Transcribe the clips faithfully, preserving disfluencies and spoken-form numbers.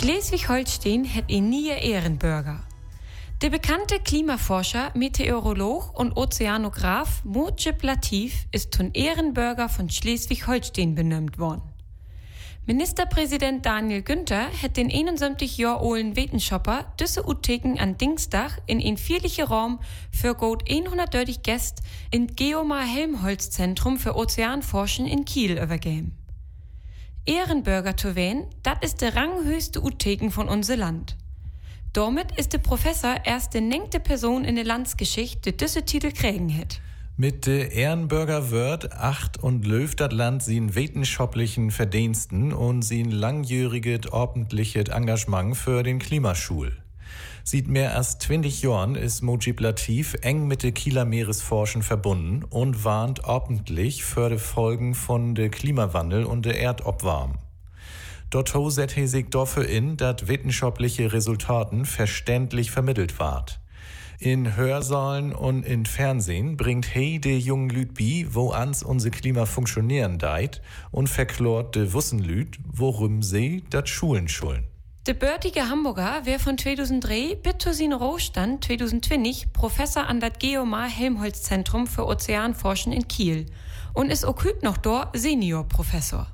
Schleswig-Holstein hat einen neuen Ehrenbürger. Der bekannte Klimaforscher, Meteorolog und Ozeanograph Mojib Latif ist zum Ehrenbürger von Schleswig-Holstein benannt worden. Ministerpräsident Daniel Günther hat den einundsiebzig Jahre alten Wetenschapper diese Uteken an Dienstag in ein vierlichen Raum für gut hundertdreißig Gäste in Geomar-Helmholtz-Zentrum für Ozeanforschen in Kiel übergeben. Ehrenbürger zu werden, das ist der ranghöchste Uteken von unser Land. Damit ist der Professor erst die neunte Person in der Landsgeschichte, die diese Titel kriegen hat. Mit der Ehrenbürger wird acht und löft das Land sin wissenschaftlichen Verdiensten und sin langjähriges ordentliches Engagement für den Klimaschul. Seit mehr als zwanzig Jahren ist Mojib Latif eng mit der Kieler Meeresforschen verbunden und warnt ordentlich für die Folgen von der Klimawandel und der Erdopwarmung. Dort setzt er sich dafür in, dass wissenschaftliche Resultaten verständlich vermittelt ward. In Hörsaalen und in Fernsehen bringt he de jungen Lüd bi, wo ans unser Klima funktionieren deit und verklort de Wussenlüd, worum sie dat Schulen schulden. Der börtige Hamburger wär von zweitausenddrei bis zu seinem Ruhestand zweitausendzwanzig Professor an das Geomar-Helmholtz-Zentrum für Ozeanforschen in Kiel und ist auch heute noch dort Seniorprofessor.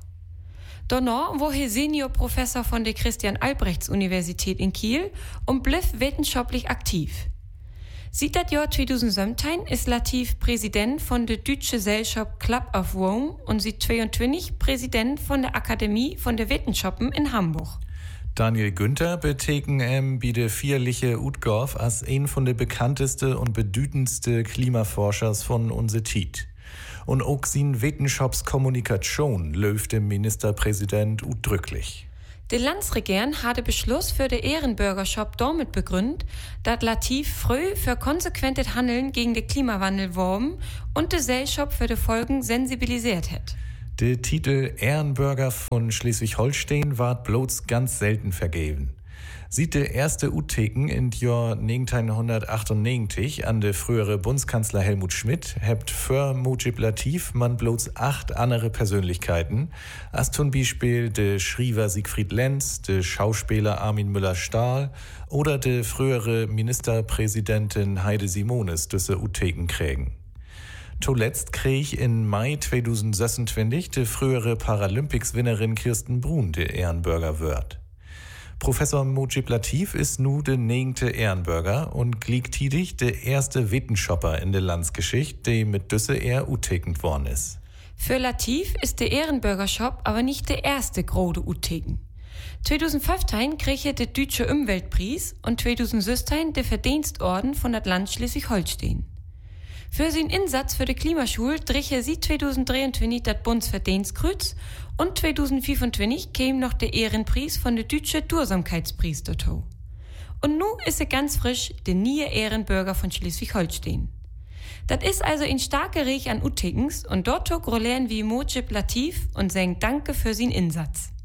Danach war er Seniorprofessor von der Christian-Albrechts-Universität in Kiel und blieb wissenschaftlich aktiv. Seit das Jahr zweitausendsiebzehn ist Latif Präsident von der Deutsche Gesellschaft Club of Rome und seit zweiundzwanzig Präsident von der Akademie von der Wissenschaften in Hamburg. Daniel Günther beteken em bi de vierliche Utgorf als ein von der bekanntesten und bedeutendsten Klimaforschers von unser Tiet. Und auch sin Wissenschaftskommunikation läuft dem Ministerpräsident udrücklich. Der Landsregierung hatte Beschluss für die Ehrenbürgerschaft damit begründet, dass Latif früh für konsequentes Handeln gegen den Klimawandel worben und die Gesellschaft für die Folgen sensibilisiert hat. Der Titel Ehrenbürger von Schleswig-Holstein ward bloß ganz selten vergeben. Sieht der erste Uteken in Jahr neunzehnhundertachtundneunzig an der frühere Bundeskanzler Helmut Schmidt hebt für Mojib Latif man bloß acht andere Persönlichkeiten, als zum Beispiel der Schriever Siegfried Lenz, der Schauspieler Armin Müller-Stahl oder der frühere Ministerpräsidentin Heide Simonis diese Uteken kriegen. Zuletzt krieg in Mai zweitausendsechsundzwanzig die frühere Paralympics-Winnerin Kirsten Brun der Ehrenbürger wird. Professor Mojib Latif ist nu der neunte Ehrenbürger und gleichzeitig der erste Wetenschapper in der Landsgeschichte, der mit düsse Ehr utekend worden ist. Für Latif ist der Ehrenbürgerschap aber nicht der erste große Uteken. zweitausendfünfzehn krieg er den Deutsche Umweltpreis und zweitausendsechzehn der Verdienstorden von das Land Schleswig-Holstein. Für seinen Einsatz für die Klimaschule drich er seit zweitausenddreiundzwanzig das Bundesverdienstkreuz und zweitausendfünfundzwanzig käme noch der Ehrenpreis von der Deutsche Dursamkeitspreis dazu. Und nun ist er ganz frisch der neue Ehrenbürger von Schleswig-Holstein. Das ist also ein starker Reich an Utekens und dort grollen wie Mojib Latif und sagen Danke für seinen Einsatz.